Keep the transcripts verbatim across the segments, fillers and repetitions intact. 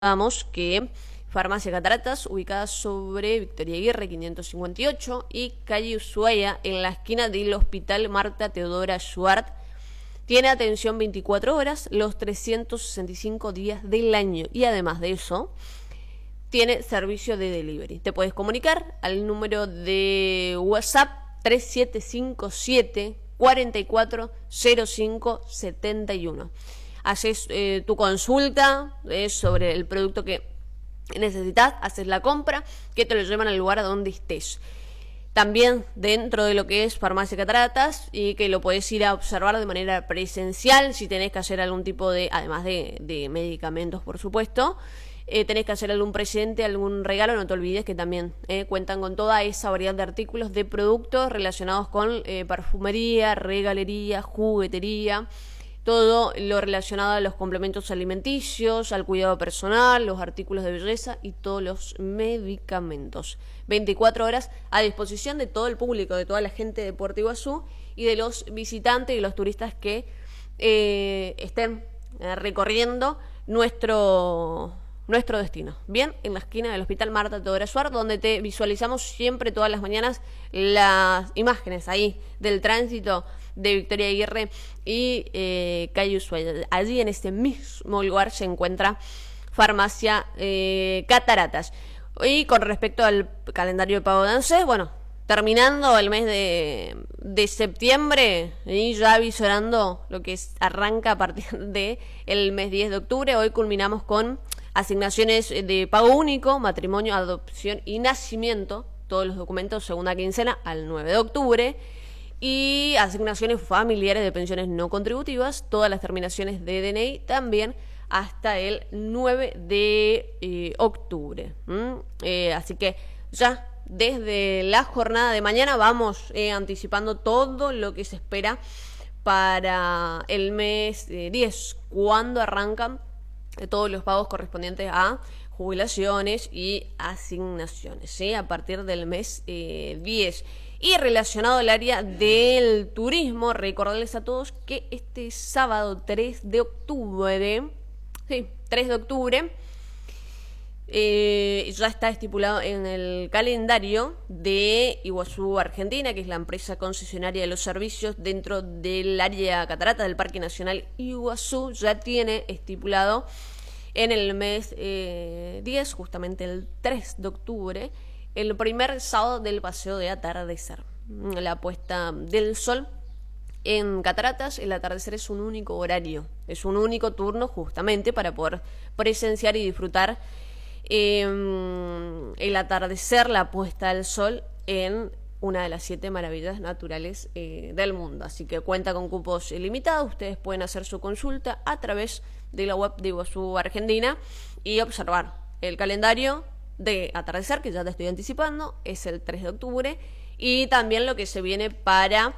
Vamos que Farmacia Cataratas, ubicada sobre Victoria Aguirre quinientos cincuenta y ocho y calle Ushuaia, en la esquina del Hospital Marta Teodora Schwartz, tiene atención veinticuatro horas, los trescientos sesenta y cinco días del año. Y además de eso, tiene servicio de delivery. Te puedes comunicar al número de WhatsApp tres siete cinco siete, cuatro cuatro cero cinco siete uno. Haces eh, tu consulta eh, sobre el producto que necesitas, haces la compra, que te lo llevan al lugar a donde estés. También dentro de lo que es Farmacia Cataratas, y que lo podés ir a observar de manera presencial, si tenés que hacer algún tipo de, además de, de medicamentos, por supuesto, eh, tenés que hacer algún presente, algún regalo, no te olvides que también eh, cuentan con toda esa variedad de artículos, de productos relacionados con eh, perfumería, regalería, juguetería, todo lo relacionado a los complementos alimenticios, al cuidado personal, los artículos de belleza y todos los medicamentos. veinticuatro horas a disposición de todo el público, de toda la gente de Puerto Iguazú y de los visitantes y los turistas que eh, estén eh, recorriendo nuestro, nuestro destino. Bien, en la esquina del Hospital Marta Teodora Schwartz, donde te visualizamos siempre todas las mañanas las imágenes ahí del tránsito de Victoria Aguirre y eh, calle Ushuaia. Allí en este mismo lugar se encuentra Farmacia eh, Cataratas. Y con respecto al calendario de pago de ANSES, bueno, terminando el mes de, de septiembre y ya avisorando lo que es, arranca a partir del mes diez de octubre, hoy culminamos con asignaciones de pago único, matrimonio, adopción y nacimiento, todos los documentos segunda quincena al nueve de octubre. Y asignaciones familiares de pensiones no contributivas, todas las terminaciones de D N I también hasta el nueve de eh, octubre. ¿Mm? Eh, así que ya desde la jornada de mañana vamos eh, anticipando todo lo que se espera para el mes eh, diez, cuando arrancan eh, todos los pagos correspondientes a jubilaciones y asignaciones, ¿sí? A partir del mes eh, diez. Y relacionado al área del turismo, recordarles a todos que este sábado tres de octubre, sí, tres de octubre, eh, ya está estipulado en el calendario de Iguazú Argentina, que es la empresa concesionaria de los servicios dentro del área catarata del Parque Nacional Iguazú, ya tiene estipulado en el mes eh, diez, justamente el tres de octubre, el primer sábado del paseo de atardecer. La puesta del sol en Cataratas, el atardecer es un único horario, es un único turno justamente para poder presenciar y disfrutar eh, el atardecer, la puesta del sol en una de las siete maravillas naturales eh, del mundo. Así que cuenta con cupos ilimitados, ustedes pueden hacer su consulta a través de la web de Iguazú Argentina y observar el calendario de atardecer, que ya te estoy anticipando, es el tres de octubre, y también lo que se viene para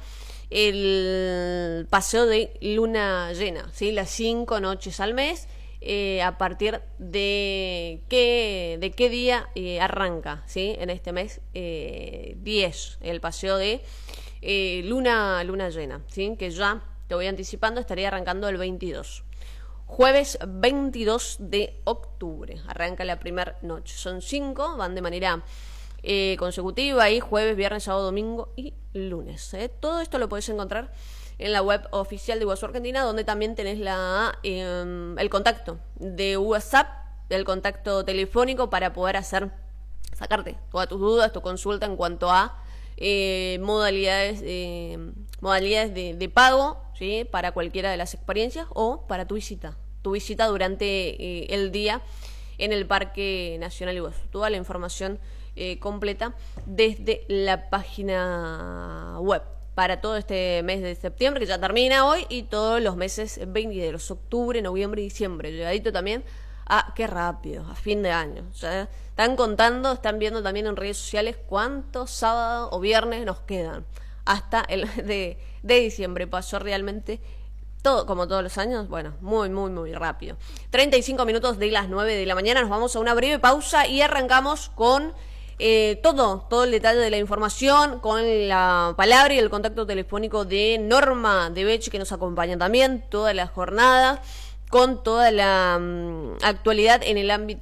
el paseo de luna llena, ¿sí? Las cinco noches al mes, eh, a partir de qué, de qué día eh, arranca, ¿sí? En este mes eh, diez, el paseo de eh, luna, luna llena, ¿sí? Que ya te voy anticipando, estaría arrancando el veintidós. Jueves veintidós de octubre, arranca la primera noche. Son cinco, van de manera eh, consecutiva, y jueves, viernes, sábado, domingo y lunes. ¿eh? Todo esto lo podés encontrar en la web oficial de Iguazú Argentina, donde también tenés la, eh, el contacto de WhatsApp, el contacto telefónico para poder hacer, sacarte todas tus dudas, tu consulta en cuanto a eh, modalidades, eh, modalidades de, de pago, ¿sí? Para cualquiera de las experiencias o para tu visita, tu visita durante eh, el día en el Parque Nacional Iguazú. Toda la información eh, completa desde la página web para todo este mes de septiembre, que ya termina hoy, y todos los meses venideros, octubre, noviembre y diciembre, llegadito también a, qué rápido, a fin de año. O sea, están contando, están viendo también en redes sociales cuántos sábados o viernes nos quedan hasta el de, de diciembre. Pasó realmente todo, como todos los años, bueno, muy, muy, muy rápido. treinta y cinco minutos de las nueve de la mañana, nos vamos a una breve pausa y arrancamos con eh, todo, todo el detalle de la información, con la palabra y el contacto telefónico de Norma de Bech, que nos acompaña también toda la jornada, con toda la um, actualidad en el ámbito